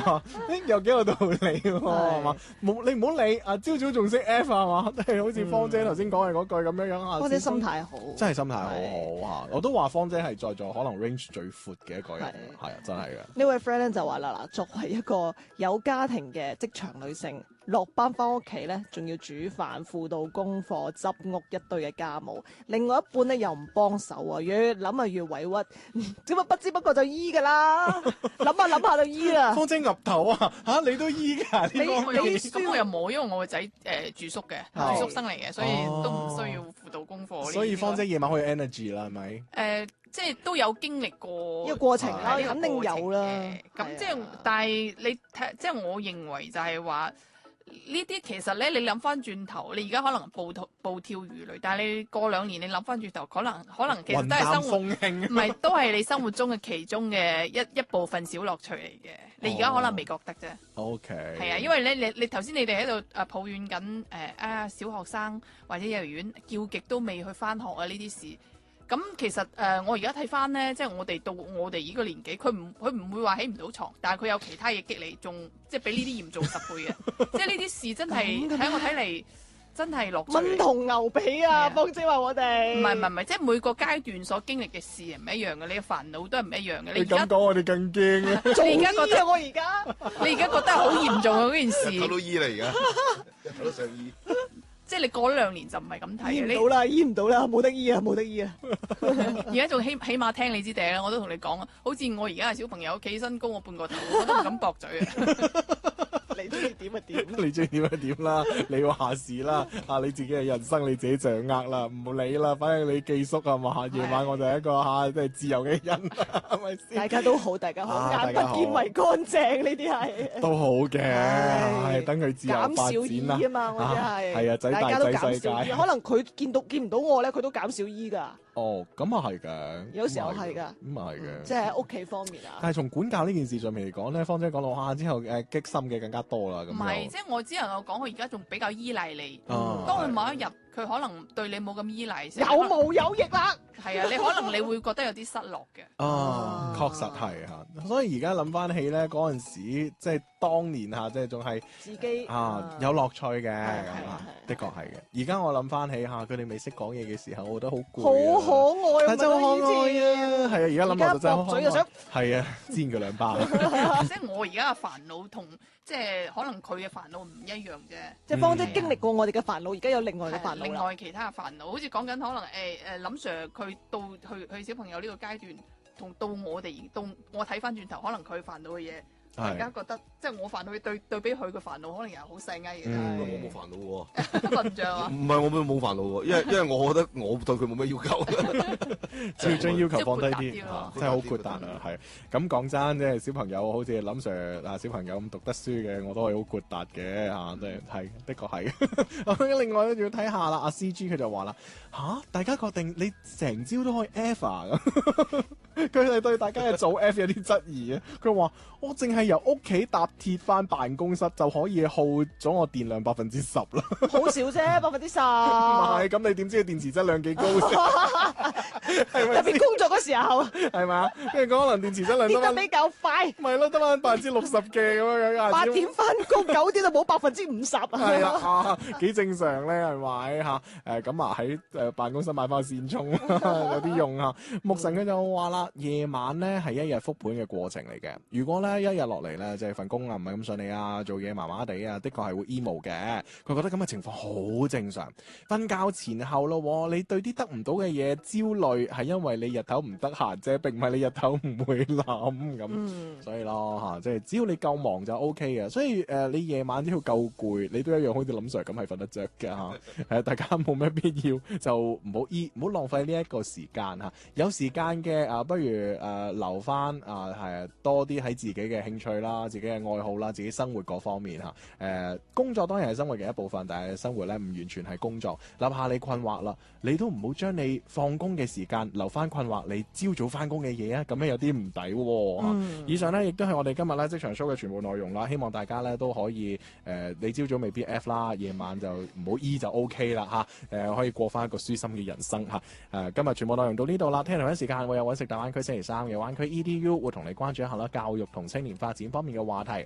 有幾有道理喎，係嘛？冇你唔好理啊，朝早仲識 F 係嘛？即係好似芳姐頭先講嘅嗰句咁樣樣啊。 芳姐心態好， 真係心態好好嚇，我都話芳姐係在座可能 range 最闊嘅一個人，係啊，真係嘅。 呢位 friend 咧就話啦，作為一個有家庭嘅職場女性，落班翻屋企咧，仲要煮飯、輔導功課、執屋一堆嘅家務，另外一半咧又唔幫手啊，越諗啊越委屈，只不知不覺就醫㗎啦，諗下就醫啦。 芳姐岌頭啊嚇，你都醫㗎呢個？ 咁我又冇，因為我個仔住宿嘅，住宿生嚟嘅，所以都唔需要輔導功課。 所以芳姐夜晚可以 energy 啦，係咪？ 即係都有經歷過呢個過程啦，肯定有啦。 咁即係，但係你睇，即係我認為就係話呢啲其實咧，你諗翻轉頭，你而家可能暴跳如雷，但係你過2年你諗翻轉頭，可能其實都係生活，唔係都係你生活中嘅其中嘅一部分小樂趣嚟嘅。你而家可能未覺得啫。 OK。係啊，因為咧，你頭先你哋喺度抱怨緊小學生或者幼兒園叫極都未去翻學啊呢啲事。咁其實我而家睇翻咧，即係我哋到我哋呢個年紀，佢唔會話起唔到床，但係佢有其他嘢激你，仲即係比呢啲嚴重10倍嘅。即係呢啲事真係喺我睇嚟真係樂趣。 蚊同牛比啊，芳姐話我哋。 唔係，即係每個階段所經歷嘅事係唔一樣嘅，你嘅煩惱都係唔一樣嘅。 你咁講，我哋更驚啊！ 你而家覺得我而家， 你而家覺得係好嚴重啊嗰件事。 睇到醫嚟㗎，睇到上醫。 即係你過咗2年就唔係咁睇嘅， 醫唔到啦，醫唔到啦，冇得醫啊，冇得醫啊！ 而家仲起碼聽你支笛啦，我都同你講啊，好似我而家係小朋友，企起身高我半個頭，我都唔敢駁嘴啊！ 你中意點就點， 你中意點就點啦，你話事啦，啊你自己嘅人生你自己掌握啦，唔好理啦，反正你寄宿係嘛，夜晚我就係一個即係自由嘅人，係咪先？ 大家都好，大家好，眼不見為乾淨呢啲係都好嘅，等佢自由發展啦。 減少醫啊嘛，我哋係啊，仔大仔世界， 可能佢見唔到我咧，佢都減少醫㗎。 哦，咁啊係嘅， 有時候係㗎， 咁啊係嘅， 即係喺屋企方面啊。 但係從管教呢件事上面嚟講咧，芳姐講到之後激心嘅更加多啦，咁。 唔係，即係我只能夠講，佢而家仲比較依賴你。 當佢某一日佢可能對你冇咁依賴， 有毛有翼啦。 係啊，你可能你會覺得有啲失落嘅。 確實係嚇，所以而家諗翻起咧嗰陣時，即係當年即係仲係自己有樂趣嘅，的確係嘅。而家我諗翻起佢哋未識講嘢嘅時候，我覺得好攰， 好可愛， 但真係好可愛啊！係啊，而家諗落就真係好可愛。 想係啊，煎佢2巴。 即係我而家嘅煩惱同即係可能佢嘅煩惱唔一樣啫。 即係芳姐經歷過我哋嘅煩惱，而家有另外嘅煩惱， 另外其他嘅煩惱，好似講緊可能林 Sir 佢到去小朋友呢個階段，同到我睇翻轉頭，可能佢煩惱嘅嘢。大家覺得即係我煩惱對比佢嘅煩惱，可能又好細嘅。 我冇煩惱喎， 瞓唔着啊？ 唔係我冇煩惱喎，因為我覺得我對佢冇咩要求， 只要將要求放低啲，真係好豁達啊！係咁講真，即係小朋友好似林 Sir 小朋友咁讀得書嘅，我都係好豁達嘅嚇，即係的確係。另外咧，仲要睇下啦，阿 CG 佢就話啦大家確定你成朝都可以 F 咁？佢哋對大家嘅早 F 有啲質疑啊！佢話我淨係由屋企搭鐵翻辦公室就可以耗咗我電量10%啦， 好少啫，10%。 唔係，咁你點知佢電池質量幾高先？係咪？ 特別工作嗰時候， 係嘛？跟住講可能電池質量跌得比較快， 咪咯，得翻60%嘅咁樣樣。 8點翻工，9點就冇50%啊！ 係啊，幾正常咧，係咪嚇？咁喺辦公室買翻線充，有啲用啊。牧神佢就話啦，夜晚咧係一日復盤嘅過程嚟嘅。如果咧一日落嚟咧，即係份工唔係咁順利啊，做嘢麻麻地啊，的確係會 emo 嘅。佢覺得咁嘅情況好正常。瞓覺前後咯，你對啲得唔到嘅嘢焦慮，係因為你日頭唔得閒啫，並唔係你日頭唔會諗咁。所以咯即係只要你夠忙就 OK 嘅。所以你夜晚都要夠攰，你都一樣好似林 Sir 咁係瞓得着嘅大家冇咩必要就唔好浪費呢一個時間有時間嘅不如留翻係多啲喺自己嘅興趣啦、自己嘅愛好啦、自己生活嗰方面工作當然係生活嘅一部分，但係生活咧唔完全係工作。哪怕你困惑啦，你都唔好將你放工嘅時間留翻困惑你朝早翻工嘅嘢啊，咁樣有啲唔抵喎。以上咧亦都係我哋今日咧職場 show 嘅全部內容啦。希望大家咧都可以你朝早未必 F 啦，夜晚就唔好 E 就 OK 啦可以過翻一個舒心嘅人生今日全部內容到呢度啦。聽日同一時間會有揾食大灣區星期3嘅灣區 EDU 會同你關注一下啦，教育同青年發展方面嘅話題。